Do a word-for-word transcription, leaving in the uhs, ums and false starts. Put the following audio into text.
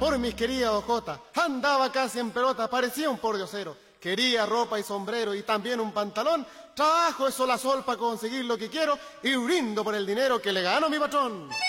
por mis queridas ojotas. Andaba casi en pelota, parecía un pordiosero. Quería ropa y sombrero y también un pantalón. Trabajo de sol a sol para conseguir lo que quiero y brindo por el dinero que le gano a mi patrón.